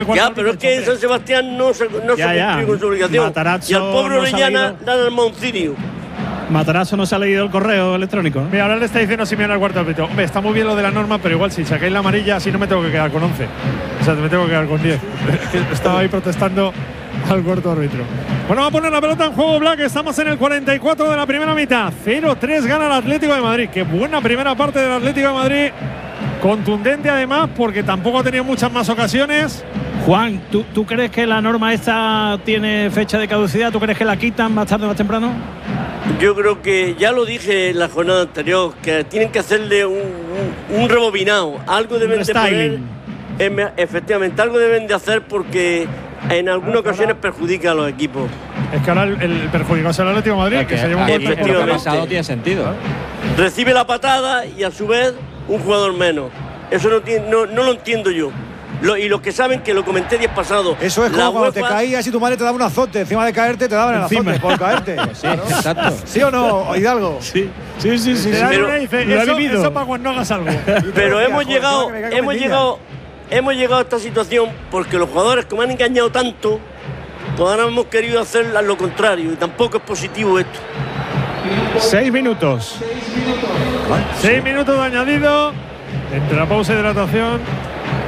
Ya, pero es que en San Sebastián no se cumplió con su obligación. Matarazzo y al pobre no se ha Orellana leído. dan al Moncirio. Matarazzo no se ha leído el correo electrónico. Mira, ahora le está diciendo Simeone al cuarto árbitro. Hombre, está muy bien lo de la norma, pero igual si sacáis la amarilla, así no me tengo que quedar con 11. O sea, me tengo que quedar con 10. Estaba ahí protestando al cuarto árbitro. Bueno, va a poner la pelota en juego Black. Estamos en el 44 de la primera mitad. 0-3 gana el Atlético de Madrid. Qué buena primera parte del Atlético de Madrid. Contundente además, porque tampoco ha tenido muchas más ocasiones. Juan, ¿tú crees que la norma esta tiene fecha de caducidad? ¿Tú crees que la quitan más tarde o más temprano? Yo creo que ya lo dije en la jornada anterior, que tienen que hacerle un rebobinado. Algo deben de poner. Efectivamente, algo deben de hacer porque en algunas ocasiones perjudica a los equipos. Es que ahora el perjudicado es el Atlético de Madrid, que se lleva un golpe por lo que ha pasado tiene sentido. Recibe la patada y a su vez un jugador menos. Eso no lo entiendo yo. Y los que saben, que lo comenté 10 pasados. Eso es como cuando te caías y tu madre te daba un azote. Encima de caerte, te daban el azote por caerte. Sí, exacto. ¿Sí o no, Hidalgo? Sí. Pero eso para cuando hagas algo. Pero hemos llegado a esta situación porque los jugadores, como han engañado tanto, pues ahora hemos querido hacer lo contrario. Y tampoco es positivo esto. 6 minutos. 6 minutos de añadido. Entre la pausa y hidratación.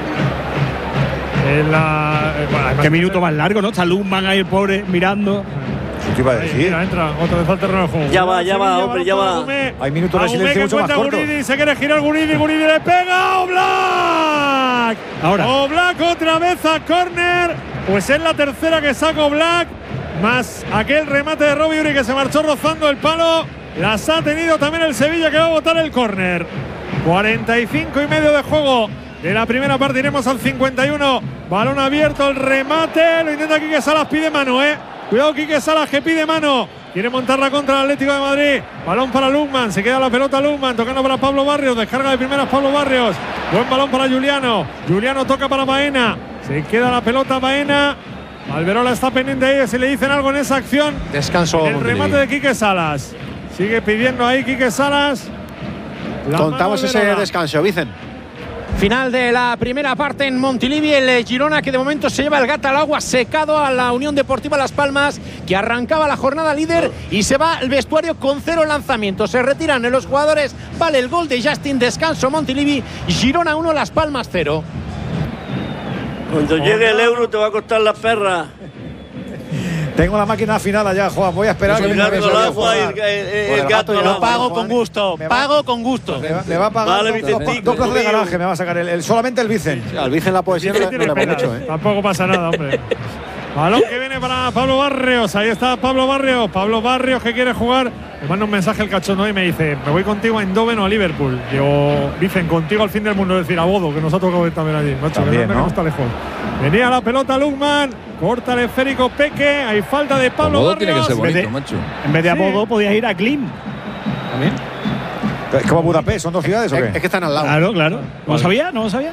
Qué minuto más largo, ¿no? Está Luzman ahí, el pobre, mirando. ¿Qué iba a decir? Mira, entra otra vez al terreno de juego. Ya va, hombre, ya va. Hay minutos de silencio mucho más cortos. Se quiere girar Guridi le pega a Oblak. Ahora. Oblak otra vez a córner. Pues es la tercera que saca Oblak. Más aquel remate de Robbie Uri que se marchó rozando el palo. Las ha tenido también el Sevilla, que va a botar el córner. 45 y medio de juego de la primera parte. Iremos al 51. Balón abierto, el remate. Lo intenta Quique Salas, pide mano, Cuidado Quique Salas, que pide mano. Quiere montarla contra el Atlético de Madrid. Balón para Luzman. Se queda la pelota Luzman. Tocando para Pablo Barrios. Descarga de primeras Pablo Barrios. Buen balón para Juliano. Juliano toca para Baena. Se queda la pelota Baena. Alberola está pendiente ahí. Si le dicen algo en esa acción. Descanso. El remate de Quique Salas. Sigue pidiendo ahí Quique Salas. Contamos ese descanso, Vicen. Final de la primera parte en Montilivi, el Girona, que de momento se lleva el gato al agua, secado a la Unión Deportiva Las Palmas, que arrancaba la jornada líder y se va al vestuario con 0 lanzamientos. Se retiran los jugadores. Vale el gol de Justin. Descanso Montilivi. Girona 1, Las Palmas 0. Cuando llegue el euro te va a costar la perra. Tengo la máquina afinada ya, Juan. Voy a esperar que el gato al agua y el gato al agua. Pago con gusto. Pago con gusto. Le va a pagar Vale, dos plazas de garaje. Me va a sacar solamente el Vicen. Al Vicen la poesía no le hemos hecho, Tampoco pasa nada, hombre. Balón que viene para Pablo Barrios. Ahí está Pablo Barrios. Pablo Barrios, que quiere jugar. Me manda un mensaje el cachondo y me dice: me voy contigo a Eindhoven o a Liverpool. Digo, dicen contigo al fin del mundo. Es decir, a Bodo, que nos ha tocado ir también allí. Macho, también, que no está lejos. Venía la pelota Luzman. Corta el esférico Peque. Hay falta de Pablo Bodo Barrios. tiene que ser bonito, macho. En vez de a Bodo podías ir a Klim. ¿También? ¿Es como Budapest? ¿Son dos ciudades o qué? Es que están al lado. Claro. ¿No lo sabía? ¿No lo sabía?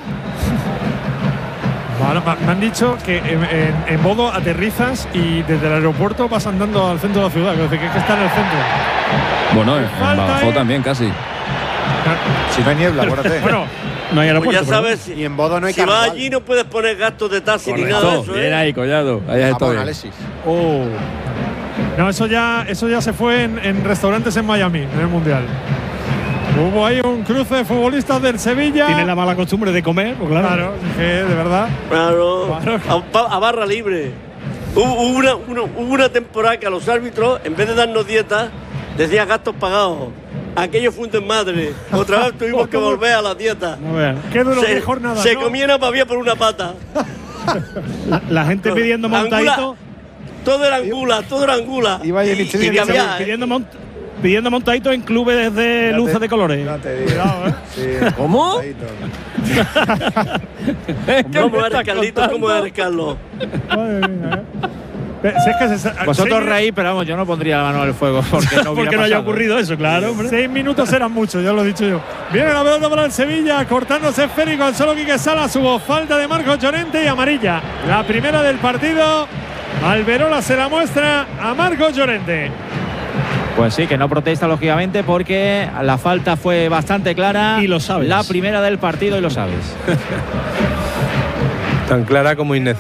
Bueno, me han dicho que en Bodo aterrizas y desde el aeropuerto vas andando al centro de la ciudad. Que es que está en el centro. Bueno, en Badajoz también casi. Si no hay niebla, acuérdate. Bueno, no hay Pues aeropuerto. ya sabes, Y en Bodo no hay si vas carnaval. allí no puedes poner gastos de taxi ni nada de eso. Bien ahí, Collado. Ahí Japón, estoy. Alexis. no, eso ya se fue en restaurantes en Miami, en el Mundial. Hubo ahí un cruce de futbolistas del Sevilla. Tiene la mala costumbre de comer, pues claro. Claro, es que de verdad. Claro, a barra libre. Hubo una temporada que a los árbitros, en vez de darnos dietas, decía gastos pagados. Aquello fue un desmadre. Otra vez tuvimos que volver a la dieta. No veas. Qué duro, qué jornada. Se ¿no? comía una pavía por una pata. La gente pidiendo montadito. Todo era angula. Iba ahí en y había, pidiendo montadito en clubes de luces de colores. Cuidado, Sí, ¿Cómo? ¿Cómo eres, Carlitos? ¿Cómo eres, Carlos? Madre mía, Si es que Vosotros reís, pero vamos, yo no pondría la mano al fuego porque no hubiera Porque no haya pasado. ocurrido eso, claro, hombre. 6 minutos eran muchos, ya lo he dicho yo. Viene la pelota para el Sevilla, cortándose esférico al solo Quique Salas. Hubo falta de Marcos Llorente y amarilla. La primera del partido. Alberola se la muestra a Marcos Llorente. Pues sí, que no protesta lógicamente porque la falta fue bastante clara. Y lo sabes. La primera del partido y lo sabes. Tan clara como innecesaria.